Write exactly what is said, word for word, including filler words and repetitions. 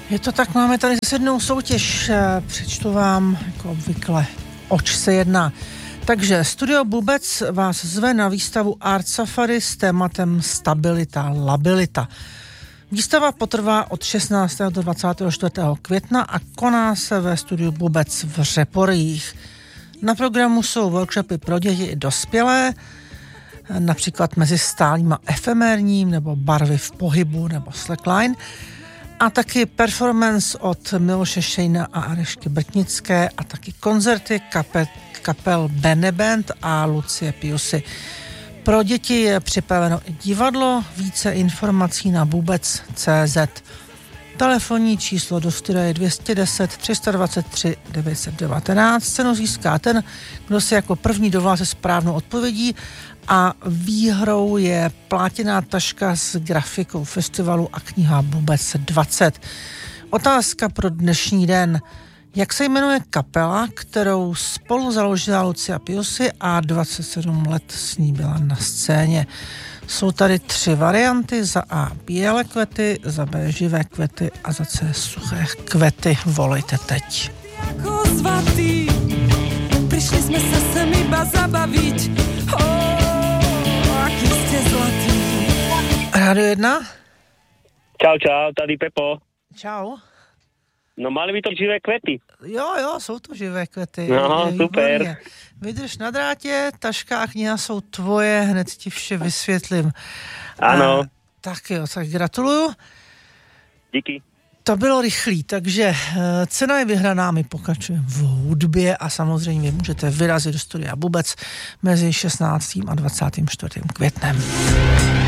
Je to tak, máme tady sedmou soutěž, přečtu vám jako obvykle, oč se jedná. Takže Studio Bubec vás zve na výstavu Art Safari s tématem Stabilita, labilita. Výstava potrvá od šestnáctého do dvacátého čtvrtého května a koná se ve Studiu Bubec v Řeporyjích. Na programu jsou workshopy pro děti i dospělé, například mezi stálým a efemérním, nebo barvy v pohybu, nebo slackline, a taky performance od Miloše Šejna a Anežky Brtnické a taky koncerty kapel, kapel Beneband a Lucie Piusy. Pro děti je připraveno i divadlo, více informací na bubec tečka cé zet. Telefonní číslo do studia je dvě stě deset tři sta dvacet tři devět set devatenáct. Cenu získá ten, kdo se jako první dovolá se správnou odpovědí, a výhrou je plátěná taška s grafikou festivalu a kniha Bubec dvacet. Otázka pro dnešní den. Jak se jmenuje kapela, kterou spolu založila Lucia Piusy a dvacet sedm let s ní byla na scéně? Jsou tady tři varianty, za A bílé kvety, za B živé kvety a za C suché kvety. Volejte teď. Jako svatý, přišli jsme se sem iba zabaviť. Oh, aký jste zlatý. Rádio jedna? Čau, čau, tady Pepo. Čau. No mali by to živé kvety. Jo, jo, jsou to živé kvety. No, super. Vydrž na drátě, taška a kniha jsou tvoje, hned ti vše vysvětlím. Ano. A, tak jo, tak gratuluju. Díky. To bylo rychlý, takže cena je vyhraná, my pokračujeme v hudbě a samozřejmě můžete vyrazit do studia Bubec mezi šestnáctým a dvacátým čtvrtým květnem.